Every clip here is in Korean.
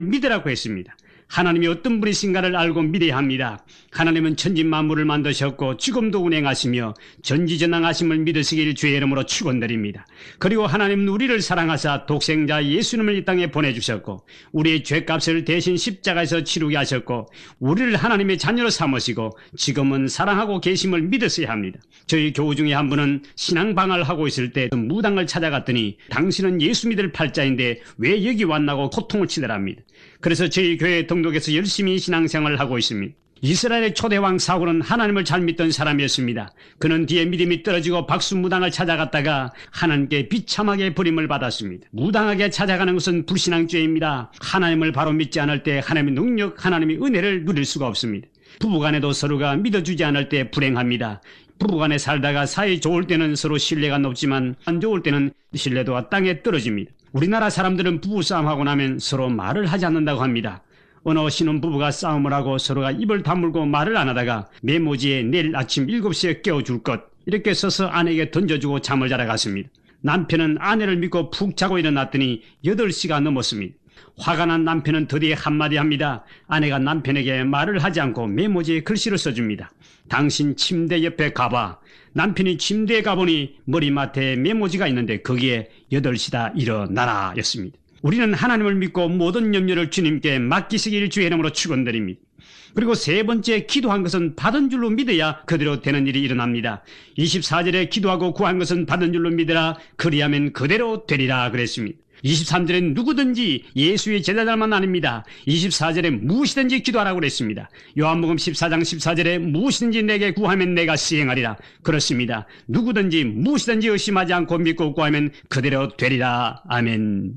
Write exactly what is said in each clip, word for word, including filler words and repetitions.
믿으라고 했습니다. 하나님이 어떤 분이신가를 알고 믿어야 합니다. 하나님은 천지 만물을 만드셨고 지금도 운행하시며 전지전능하심을 믿으시길 주의 이름으로 축원드립니다. 그리고 하나님은 우리를 사랑하사 독생자 예수님을 이 땅에 보내주셨고 우리의 죄값을 대신 십자가에서 치르게 하셨고 우리를 하나님의 자녀로 삼으시고 지금은 사랑하고 계심을 믿으셔야 합니다. 저희 교우 중에 한 분은 신앙방을 하고 있을 때 무당을 찾아갔더니 당신은 예수 믿을 팔자인데 왜 여기 왔나고 고통을 치더랍니다. 그래서 저희 교회 등록에서 열심히 신앙생활을 하고 있습니다. 이스라엘의 초대왕 사울은 하나님을 잘 믿던 사람이었습니다. 그는 뒤에 믿음이 떨어지고 박수무당을 찾아갔다가 하나님께 비참하게 버림을 받았습니다. 무당하게 찾아가는 것은 불신앙죄입니다. 하나님을 바로 믿지 않을 때 하나님의 능력, 하나님의 은혜를 누릴 수가 없습니다. 부부간에도 서로가 믿어주지 않을 때 불행합니다. 부부간에 살다가 사이 좋을 때는 서로 신뢰가 높지만 안 좋을 때는 신뢰도가 땅에 떨어집니다. 우리나라 사람들은 부부싸움하고 나면 서로 말을 하지 않는다고 합니다. 어느 신혼부부가 싸움을 하고 서로가 입을 다물고 말을 안 하다가 메모지에 내일 아침 일곱 시에 깨워줄 것 이렇게 써서 아내에게 던져주고 잠을 자러 갔습니다. 남편은 아내를 믿고 푹 자고 일어났더니 여덟 시가 넘었습니다. 화가 난 남편은 드디어 한마디 합니다. 아내가 남편에게 말을 하지 않고 메모지에 글씨를 써줍니다. 당신 침대 옆에 가봐. 남편이 침대에 가보니 머리맡에 메모지가 있는데 거기에 여덟 시다 일어나라 였습니다. 우리는 하나님을 믿고 모든 염려를 주님께 맡기시길 주의 이름으로 축원드립니다. 그리고 세 번째 기도한 것은 받은 줄로 믿어야 그대로 되는 일이 일어납니다. 이십사 절에 기도하고 구한 것은 받은 줄로 믿으라 그리하면 그대로 되리라 그랬습니다. 이십삼 절엔 누구든지 예수의 제자들만 아닙니다. 이십사 절에 무엇이든지 기도하라고 그랬습니다. 요한복음 십사 장 십사 절에 무엇이든지 내게 구하면 내가 시행하리라. 그렇습니다. 누구든지 무엇이든지 의심하지 않고 믿고 구하면 그대로 되리라. 아멘.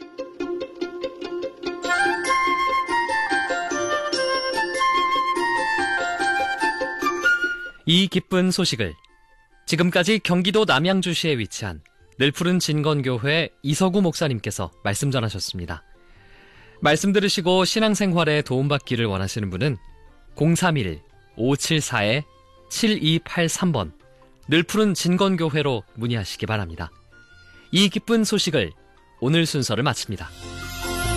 이 기쁜 소식을 지금까지 경기도 남양주시에 위치한 늘푸른 진건교회 이서구 목사님께서 말씀 전하셨습니다. 말씀 들으시고 신앙생활에 도움받기를 원하시는 분은 공삼일 오칠사 칠이팔삼 번 늘푸른 진건교회로 문의하시기 바랍니다. 이 기쁜 소식을 오늘 순서를 마칩니다.